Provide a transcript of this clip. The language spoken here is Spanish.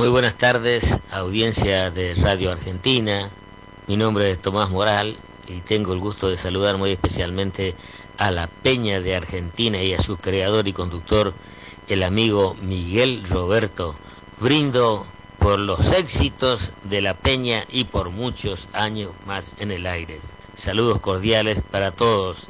Muy buenas tardes, audiencia de Radio Argentina. Mi nombre es Tomás Moral y tengo el gusto de saludar muy especialmente a la Peña de Argentina y a su creador y conductor, el amigo Miguel Roberto. Brindo por los éxitos de la Peña y por muchos años más en el aire. Saludos cordiales para todos.